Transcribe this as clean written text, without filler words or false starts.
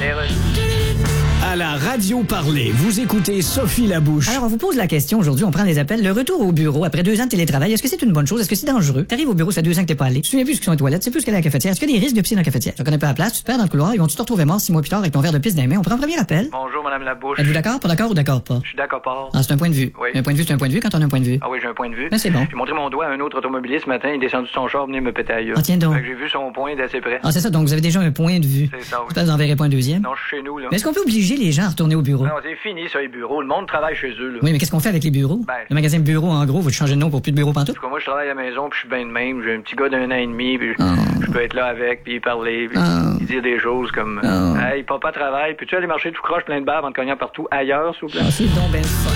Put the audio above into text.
À la radio parler, vous écoutez Sophie Labouche. Alors, on vous pose la question aujourd'hui, on prend des appels. Le retour au bureau après 2 ans de télétravail, est-ce que c'est une bonne chose? Est-ce que c'est dangereux? T'arrives au bureau, ça fait 2 ans que t'es pas allé. Tu te souviens plus ce qu'ils sont les toilettes, tu sais plus ce qu'il y a à la cafetière. Est-ce qu'il y a des risques de piscine dans la cafetière? Tu connais pas la place, tu te perds dans le couloir, ils vont te retrouver mort 6 mois plus tard avec ton verre de pisse dans les mains. On prend un premier appel. Bonjour, Madame Labouche. Êtes-vous d'accord, pas d'accord ou d'accord pas? Je suis d'accord, pas. Ah, c'est un point de vue. Oui. Un point de vue, c'est un point de vue quand on a un point de vue. Ah oui, j'ai un point de vue. Mais c'est bon. J'ai montré mon doigt à un autre automobiliste ce matin, il est descendu de son char, venir me péter ailleurs. Ah, tiens donc. Fait que j'ai vu son point d'assez près. Ah, c'est ça, donc vous avez déjà un point de vue. C'est ça, oui. J'espère que vous en verrez pas un deuxième. Non, je suis chez nous, là. Mais est-ce qu'on peut obliger les gens à retourner au bureau? Non, c'est fini, ça, les bureaux. Le monde travaille chez eux, là. Oui, mais qu'est-ce qu'on fait avec les bureaux? Ben, Le magasin Bureau, en gros, vous changez de nom pour plus de bureau pantoute? En tout cas, moi, je travaille à la maison, puis je suis bien de même. J'ai un petit gars d'1 an et demi, puis je peux être là avec, puis parler, puis dire des choses comme Hey, papa travaille, peux-tu aller marcher tout croche plein de barres en te cognant partout ailleurs, s'il vous plaît? Ah, c'est donc ben fun.